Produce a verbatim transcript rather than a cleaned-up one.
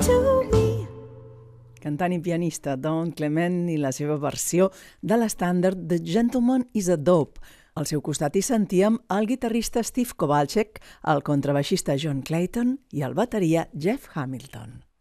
to me. Cantant i pianista Don Clement i la seva versió de l'estàndard The Gentleman is a Dope. Al seu costat hi sentíem el guitarrista Steve Kowalczyk, el contrabaixista John Clayton i el bateria Jeff Hamilton.